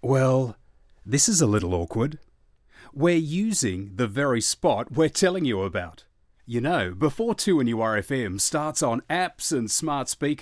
Well, this is a little awkward. We're using the very spot we're telling you about. You know, before 2NURFM starts on apps and smart speakers,